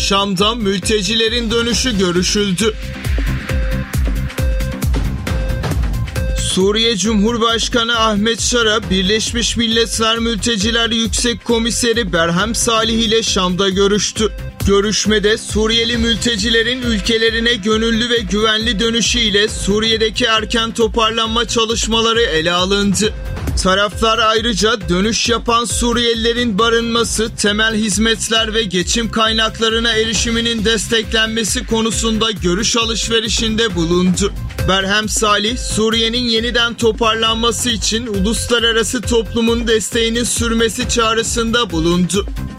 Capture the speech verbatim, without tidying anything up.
Şam'da mültecilerin dönüşü görüşüldü. Suriye Cumhurbaşkanı Ahmet Şara, Birleşmiş Milletler Mülteciler Yüksek Komiseri Berhem Salih ile Şam'da görüştü. Görüşmede Suriyeli mültecilerin ülkelerine gönüllü ve güvenli dönüşü ile Suriye'deki erken toparlanma çalışmaları ele alındı. Taraflar ayrıca dönüş yapan Suriyelilerin barınması, temel hizmetler ve geçim kaynaklarına erişiminin desteklenmesi konusunda görüş alışverişinde bulundu. Berhem Salih, Suriye'nin yeniden toparlanması için uluslararası toplumun desteğinin sürmesi çağrısında bulundu.